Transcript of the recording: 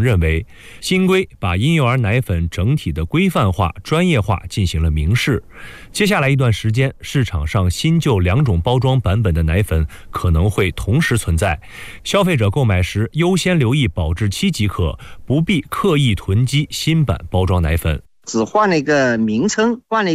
认为，新规把婴幼儿奶粉整体的规范化、专业化进行了明示。接下来一段时间，市场上新旧两种包装版本的奶粉可能会同时存在，消费者购买时优先留意保质期即可，不必刻意囤积新版包装奶粉。 只换了一个名称，换了